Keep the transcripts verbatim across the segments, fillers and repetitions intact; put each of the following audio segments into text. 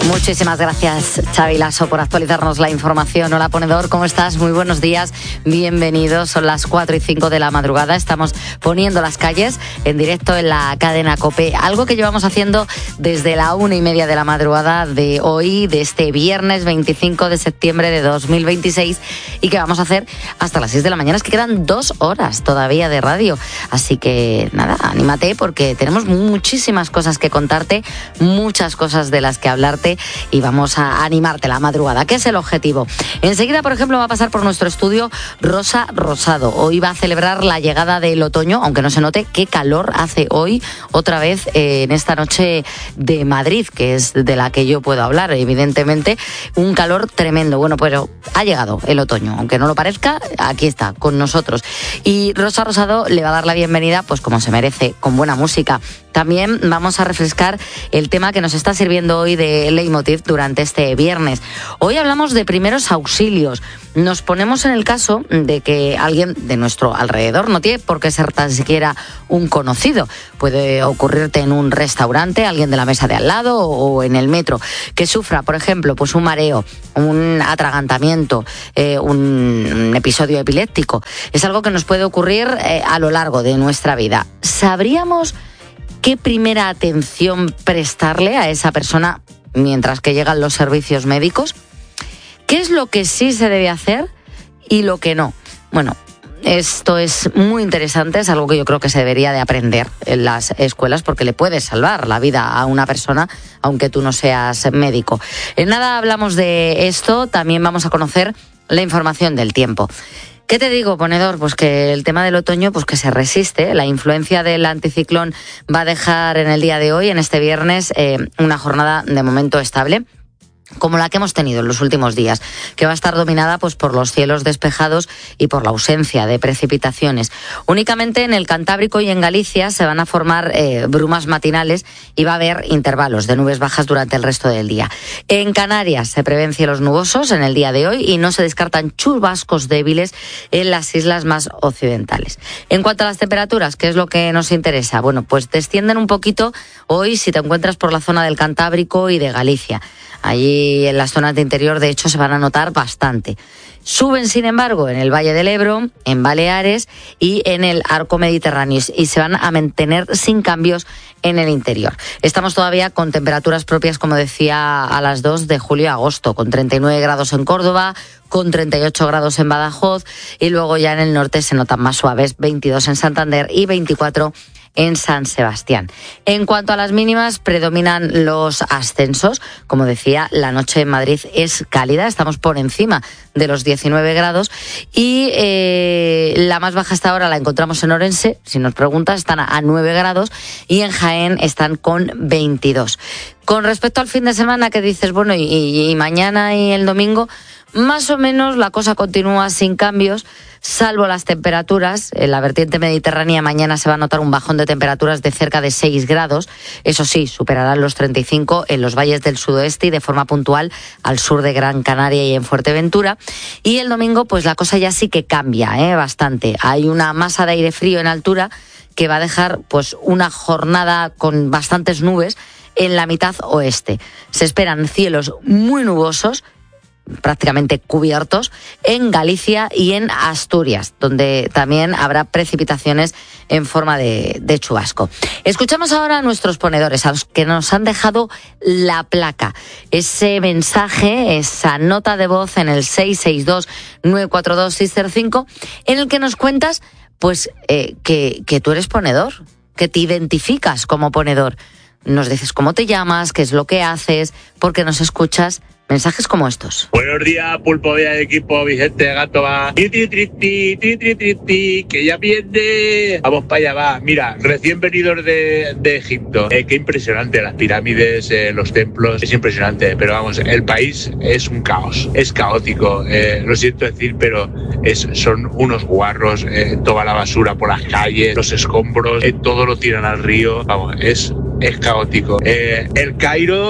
Muchísimas gracias, Xavi Lasso, por actualizarnos la información. Hola, ponedor, ¿cómo estás? Muy buenos días, bienvenidos. Son las cuatro y cinco de la madrugada. Estamos poniendo las calles en directo en la cadena COPE. Algo que llevamos haciendo desde la una y media de la madrugada de hoy, de este viernes veinticinco de septiembre de dos mil veintiséis, y que vamos a hacer hasta las seis de la mañana. Es que quedan dos horas todavía de radio. Así que nada, anímate porque tenemos muchísimas cosas que contarte, muchas cosas de las que hablarte, y vamos a animarte la madrugada, que es el objetivo. Enseguida, por ejemplo, va a pasar por nuestro estudio Rosa Rosado. Hoy va a celebrar la llegada del otoño, aunque no se note qué calor hace hoy otra vez eh, en esta noche de Madrid, que es de la que yo puedo hablar, evidentemente. Un calor tremendo. Bueno, pero ha llegado el otoño, aunque no lo parezca, aquí está, con nosotros. Y Rosa Rosado le va a dar la bienvenida, pues como se merece, con buena música. También vamos a refrescar el tema que nos está sirviendo hoy de leitmotiv durante este viernes. Hoy hablamos de primeros auxilios. Nos ponemos en el caso de que alguien de nuestro alrededor, no tiene por qué ser tan siquiera un conocido. Puede ocurrirte en un restaurante, alguien de la mesa de al lado o en el metro, que sufra, por ejemplo, pues un mareo, un atragantamiento, eh, un, un episodio epiléptico. Es algo que nos puede ocurrir eh, a lo largo de nuestra vida. ¿Sabríamos qué primera atención prestarle a esa persona mientras que llegan los servicios médicos? ¿Qué es lo que sí se debe hacer y lo que no? Bueno, esto es muy interesante, es algo que yo creo que se debería de aprender en las escuelas, porque le puedes salvar la vida a una persona aunque tú no seas médico. En nada hablamos de esto, también vamos a conocer la información del tiempo. ¿Qué te digo, ponedor? Pues que el tema del otoño, pues que se resiste. La influencia del anticiclón va a dejar en el día de hoy, en este viernes, eh, una jornada de momento estable, como la que hemos tenido en los últimos días, que va a estar dominada pues por los cielos despejados y por la ausencia de precipitaciones. Únicamente en el Cantábrico y en Galicia se van a formar eh, brumas matinales y va a haber intervalos de nubes bajas durante el resto del día. En Canarias se prevén cielos nubosos en el día de hoy y no se descartan chubascos débiles en las islas más occidentales. En cuanto a las temperaturas, ¿qué es lo que nos interesa? Bueno, pues descienden un poquito hoy si te encuentras por la zona del Cantábrico y de Galicia. Allí en las zonas de interior, de hecho, se van a notar bastante. Suben, sin embargo, en el Valle del Ebro, en Baleares y en el Arco Mediterráneo, y se van a mantener sin cambios en el interior. Estamos todavía con temperaturas propias, como decía, a las dos de julio a agosto, con treinta y nueve grados en Córdoba, con treinta y ocho grados en Badajoz, y luego ya en el norte se notan más suaves, veintidós en Santander y veinticuatro en San Sebastián. En cuanto a las mínimas, predominan los ascensos. Como decía, la noche en Madrid es cálida, estamos por encima de los diecinueve grados, y eh, la más baja hasta ahora la encontramos en Orense, si nos preguntas, están a nueve grados, y en Jaén están con veintidós. Con respecto al fin de semana, que dices, bueno, y, y, y mañana y el domingo, más o menos la cosa continúa sin cambios, salvo las temperaturas. En la vertiente mediterránea mañana se va a notar un bajón de temperaturas de cerca de seis grados. Eso sí, superarán los treinta y cinco en los valles del sudoeste y de forma puntual al sur de Gran Canaria y en Fuerteventura. Y el domingo, pues la cosa ya sí que cambia, ¿eh? bastante. Hay una masa de aire frío en altura que va a dejar pues una jornada con bastantes nubes en la mitad oeste. Se esperan cielos muy nubosos, prácticamente cubiertos, en Galicia y en Asturias, donde también habrá precipitaciones en forma de, de chubasco. Escuchamos ahora a nuestros ponedores, a los que nos han dejado la placa, ese mensaje, esa nota de voz en el seis seis dos, nueve cuatro dos, seis cero cinco, en el que nos cuentas pues eh, que, que tú eres ponedor, que te identificas como ponedor. Nos dices cómo te llamas, qué es lo que haces, por qué nos escuchas. Mensajes como estos. Buenos días, Pulpo de equipo, Vicente Gato va. Tri, tri, tri, tri, tri, tri, tri, tri, que ya viene. Vamos para allá, va. Mira, recién venidos de, de Egipto. Eh, qué impresionante, las pirámides, eh, los templos, es impresionante. Pero vamos, el país es un caos, es caótico. Eh, lo siento decir, pero es, son unos guarros, eh, toda la basura por las calles, los escombros, eh, todo lo tiran al río. Vamos, es, es caótico. Eh, el Cairo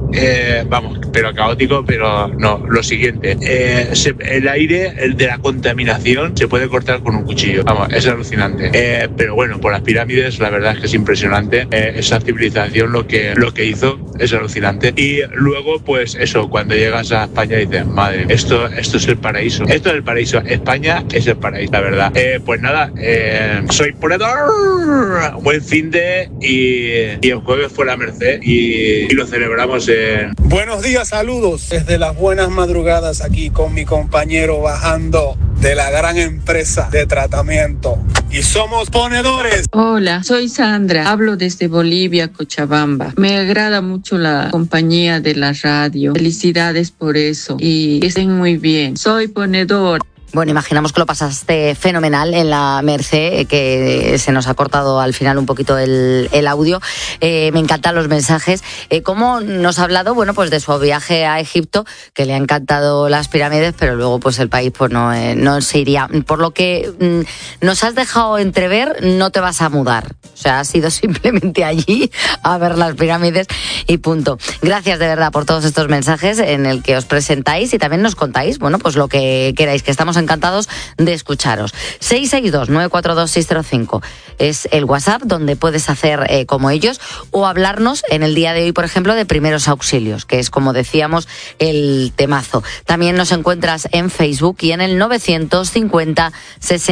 eh, vamos, pero caótico, pero no, lo siguiente, eh, se, el aire, el de la contaminación, se puede cortar con un cuchillo, vamos, es alucinante. Eh, pero bueno, por las pirámides, la verdad es que es impresionante, eh, esa civilización lo que, lo que hizo es alucinante. Y luego, pues eso, cuando llegas a España dices, madre, esto, esto es el paraíso, esto es el paraíso, España es el paraíso, la verdad. Eh, pues nada, eh, soy ponedor, buen fin de y, y el jueves fue la Merced y, y lo celebramos en... Buenos días, saludos desde las buenas madrugadas aquí con mi compañero bajando de la gran empresa de tratamiento y somos ponedores. Hola, soy Sandra, hablo desde Bolivia, Cochabamba. Me agrada mucho la compañía de la radio. Felicidades por eso y que estén muy bien. Soy ponedor. Bueno, imaginamos que lo pasaste fenomenal en la Merced, que se nos ha cortado al final un poquito el, el audio. Eh, me encantan los mensajes. Eh, ¿Cómo nos ha hablado? Bueno, pues de su viaje a Egipto, que le ha encantado las pirámides, pero luego pues el país pues no, eh, no se iría. Por lo que mm, nos has dejado entrever, no te vas a mudar. O sea, has ido simplemente allí a ver las pirámides y punto. Gracias de verdad por todos estos mensajes en el que os presentáis y también nos contáis, bueno, pues lo que queráis, que estamos encantados de escucharos. seis seis dos, nueve cuatro dos, seis cero cinco es el WhatsApp donde puedes hacer eh, como ellos o hablarnos en el día de hoy, por ejemplo, de primeros auxilios, que es, como decíamos, el temazo. También nos encuentras en Facebook y en el novecientos cincuenta sesenta